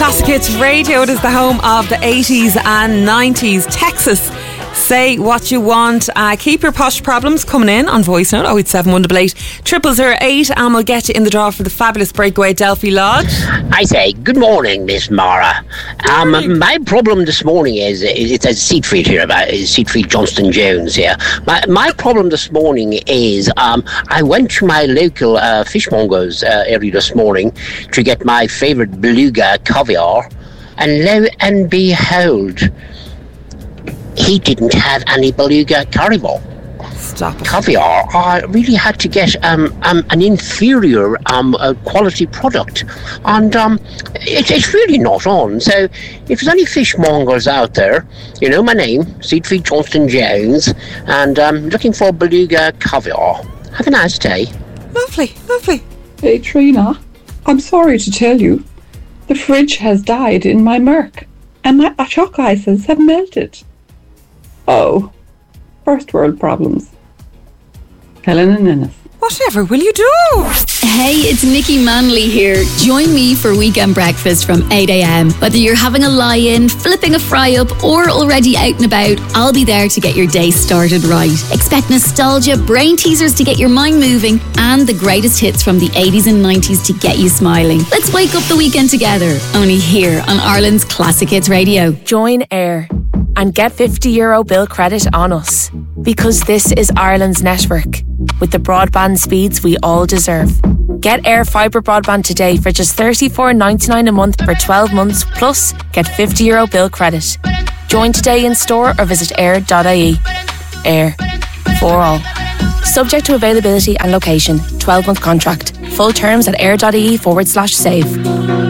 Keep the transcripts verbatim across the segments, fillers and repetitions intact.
Classic Hits Radio. It is the home of the eighties and nineties. Texas, say what you want. Uh, keep your posh problems coming in on voice note oh eight seven one eight eight triple zero eight, and we'll get you in the draw for the fabulous breakaway Delphi Lodge. I say good morning, Miss Mara. Um, morning. My problem this morning is it's a Siegfried here, about Siegfried Johnston Jones here. My my problem this morning is um, I went to my local uh, fishmonger's uh, early this morning to get my favourite beluga caviar, and lo and behold, he didn't have any beluga caviar. Stop it. Caviar. I really had to get um, um, an inferior um, uh, quality product, and um, it, it's really not on. So, if there's any fishmongers out there, you know my name, Siegfried Johnston Jones, and um, looking for beluga caviar. Have a nice day. Lovely, lovely. Hey Trina, I'm sorry to tell you, the fridge has died in my Merc, and my choc ices have melted. Oh, first world problems. Helen and Ennis. Whatever will you do? Hey, it's Nikki Manley here. Join me for weekend breakfast from eight a.m. Whether you're having a lie-in, flipping a fry-up, or already out and about, I'll be there to get your day started right. Expect nostalgia, brain teasers to get your mind moving, and the greatest hits from the eighties and nineties to get you smiling. Let's wake up the weekend together, only here on Ireland's Classic Hits Radio. Join Air and get fifty euro bill credit on us, because this is Ireland's network with the broadband speeds we all deserve. Get Air Fibre broadband today for just thirty-four ninety-nine a month for twelve months, plus get fifty euro bill credit. Join today in store or visit air dot I E. Air, for all. Subject to availability and location. twelve month contract. Full terms at air.ie forward slash save.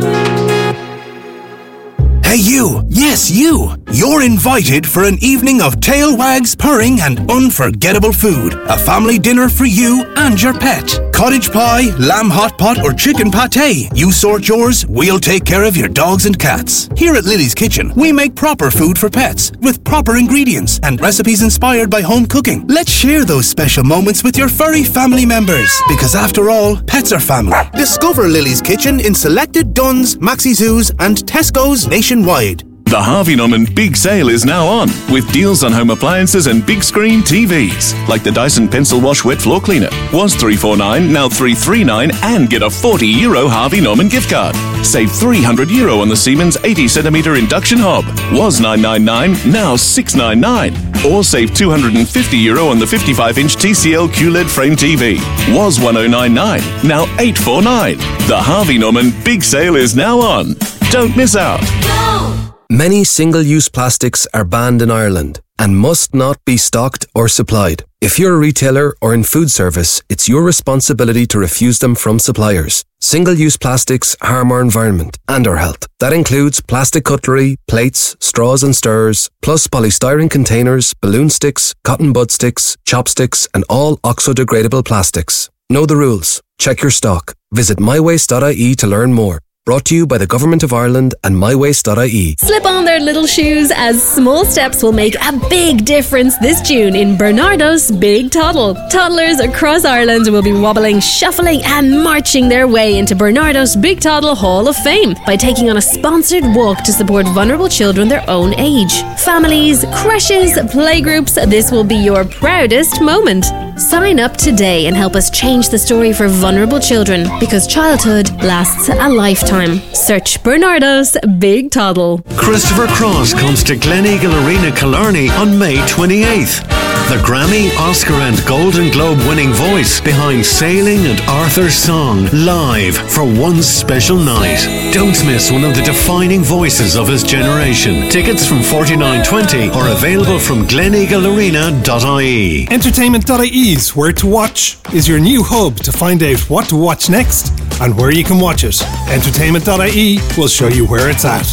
Hey you, yes you, you're invited for an evening of tail wags, purring and unforgettable food. A family dinner for you and your pet. Cottage pie, lamb hot pot or chicken pate. You sort yours, we'll take care of your dogs and cats. Here at Lily's Kitchen, we make proper food for pets with proper ingredients and recipes inspired by home cooking. Let's share those special moments with your furry family members, because after all, pets are family. Discover Lily's Kitchen in selected Dunnes, Maxi Zoos and Tesco's nationwide. The Harvey Norman Big Sale is now on, with deals on home appliances and big screen T Vs, like the Dyson Pencil Wash Wet Floor Cleaner. Was three forty-nine, now three thirty-nine, and get a forty euro Harvey Norman gift card. Save three hundred euro on the Siemens eighty centimetre induction hob. Was nine ninety-nine, now six ninety-nine. Or save two hundred fifty euro on the fifty-five inch T C L Q L E D frame T V. Was ten ninety-nine, now eight forty-nine. The Harvey Norman Big Sale is now on. Don't miss out. No! Many single-use plastics are banned in Ireland and must not be stocked or supplied. If you're a retailer or in food service, it's your responsibility to refuse them from suppliers. Single-use plastics harm our environment and our health. That includes plastic cutlery, plates, straws and stirrers, plus polystyrene containers, balloon sticks, cotton bud sticks, chopsticks and all oxo-degradable plastics. Know the rules. Check your stock. Visit my waste dot I E to learn more. Brought to you by the Government of Ireland and my waste dot I E. Slip on their little shoes, as small steps will make a big difference this June in Bernardo's Big Toddle. Toddlers across Ireland will be wobbling, shuffling and marching their way into Bernardo's Big Toddle Hall of Fame by taking on a sponsored walk to support vulnerable children their own age. Families, creches, playgroups, this will be your proudest moment. Sign up today and help us change the story for vulnerable children, because childhood lasts a lifetime. Search Bernardo's Big Toddle. Christopher Cross comes to Gleneagle Arena, Killarney on May twenty-eighth. The Grammy, Oscar and Golden Globe winning voice behind Sailing and Arthur's Song, live for one special night. Don't miss one of the defining voices of his generation. Tickets from forty-nine twenty are available from gleneagle arena dot I E. Entertainment dot I E's Where to Watch is your new hub to find out what to watch next and where you can watch it. Entertainment dot I E will show you where it's at.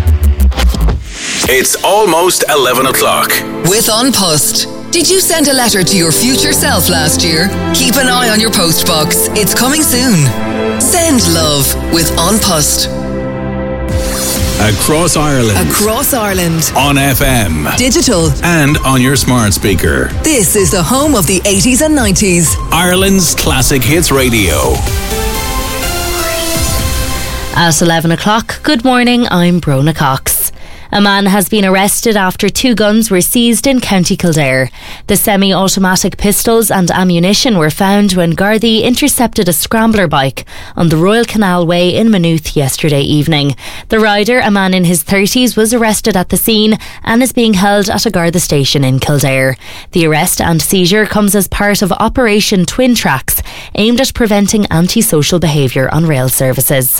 It's almost eleven o'clock. With An Post. Did you send a letter to your future self last year? Keep an eye on your post box. It's coming soon. Send love with An Post. Across Ireland. Across Ireland. On F M. Digital. And on your smart speaker. This is the home of the eighties and nineties. Ireland's Classic Hits Radio. At eleven o'clock, good morning, I'm Brona Cox. A man has been arrested after two guns were seized in County Kildare. The semi-automatic pistols and ammunition were found when Gardaí intercepted a scrambler bike on the Royal Canal Way in Maynooth yesterday evening. The rider, a man in his thirties, was arrested at the scene and is being held at a Garda station in Kildare. The arrest and seizure comes as part of Operation Twin Tracks, aimed at preventing antisocial behaviour on rail services.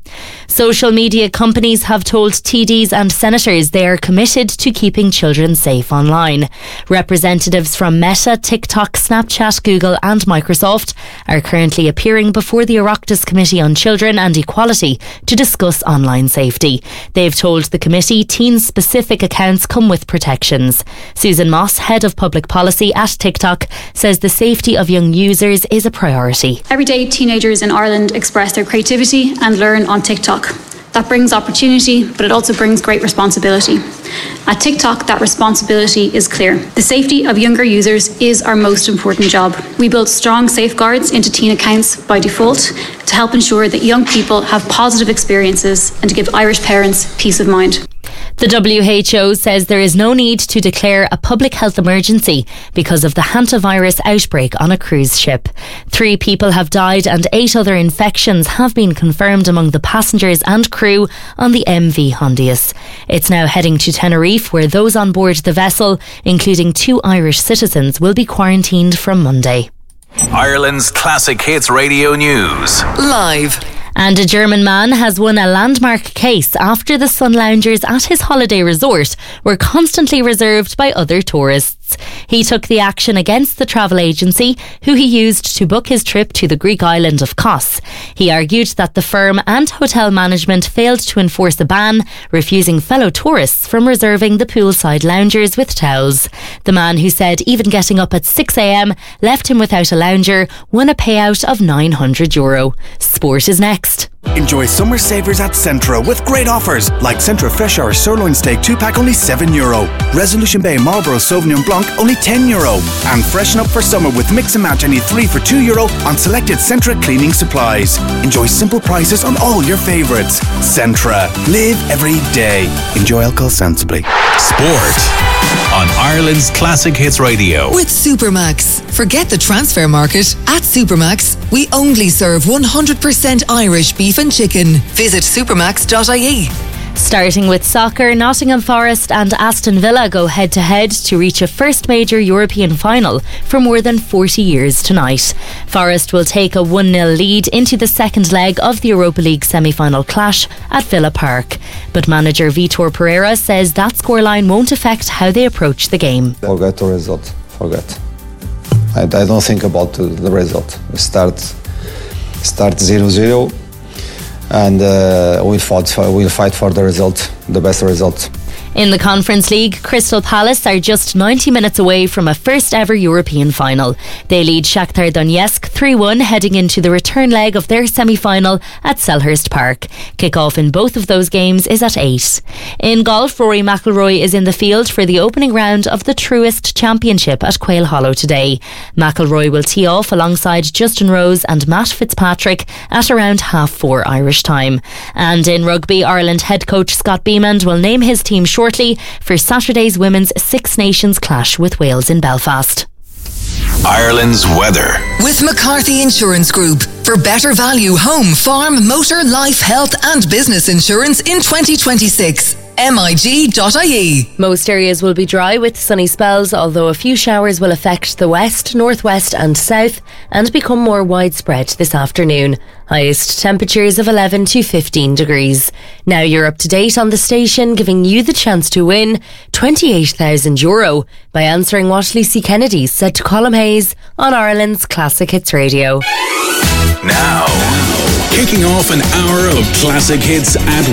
Social media companies have told T Ds and senators they are committed to keeping children safe online. Representatives from Meta, TikTok, Snapchat, Google and Microsoft are currently appearing before the Oireachtas Committee on Children and Equality to discuss online safety. They've told the committee teen-specific accounts come with protections. Susan Moss, Head of Public Policy at TikTok, says the safety of young users is a priority. Every day teenagers in Ireland express their creativity and learn on TikTok. That brings opportunity, but it also brings great responsibility. At TikTok, that responsibility is clear. The safety of younger users is our most important job. We build strong safeguards into teen accounts by default to help ensure that young people have positive experiences and to give Irish parents peace of mind. The W H O says there is no need to declare a public health emergency because of the hantavirus outbreak on a cruise ship. Three people have died and eight other infections have been confirmed among the passengers and crew on the M V Hondius. It's now heading to Tenerife, where those on board the vessel, including two Irish citizens, will be quarantined from Monday. Ireland's Classic Hits Radio News. Live. And a German man has won a landmark case after the sun loungers at his holiday resort were constantly reserved by other tourists. He took the action against the travel agency, who he used to book his trip to the Greek island of Kos. He argued that the firm and hotel management failed to enforce a ban, refusing fellow tourists from reserving the poolside loungers with towels. The man, who said even getting up at six a.m. left him without a lounger, won a payout of nine hundred euro. Sport is next. Enjoy summer savers at Centra with great offers like Centra Fresh Hour Sirloin Steak two pack only seven euro, Resolution Bay Marlborough Sauvignon Blanc only ten euro, and freshen up for summer with Mix and Match any three for two euro on selected Centra cleaning supplies. Enjoy simple prices on all your favourites. Centra. Live every day. Enjoy alcohol sensibly. Sport on Ireland's Classic Hits Radio. With Supermax. Forget the transfer market. At Supermax, we only serve one hundred percent Irish beef and chicken. Visit supermax dot I E. Starting with soccer, Nottingham Forest and Aston Villa go head-to-head to reach a first major European final for more than forty years tonight. Forest will take a one nil lead into the second leg of the Europa League semi-final clash at Villa Park. But manager Vitor Pereira says that scoreline won't affect how they approach the game. Forget the result. Forget. I, I don't think about the, the result. We start start zero zero. And uh, we'll, fight for, we'll fight for the result, the best result. In the Conference League, Crystal Palace are just ninety minutes away from a first ever European final. They lead Shakhtar Donetsk three one heading into the return leg of their semi-final at Selhurst Park. Kick-off in both of those games is at eight. In golf, Rory McIlroy is in the field for the opening round of the Truist Championship at Quail Hollow today. McIlroy will tee off alongside Justin Rose and Matt Fitzpatrick at around half four Irish time. And in rugby, Ireland head coach Scott Beamond will name his team shortly for Saturday's Women's Six Nations clash with Wales in Belfast. Ireland's weather. With McCarthy Insurance Group. For better value home, farm, motor, life, health and business insurance in twenty twenty-six. M I G dot I E. Most areas will be dry with sunny spells, although a few showers will affect the west, northwest and south and become more widespread this afternoon. Highest temperatures of eleven to fifteen degrees. Now you're up to date on the station, giving you the chance to win twenty-eight thousand euro by answering what Lucy Kennedy said to Colm Hayes on Ireland's Classic Hits Radio. Now, kicking off an hour of classic hits at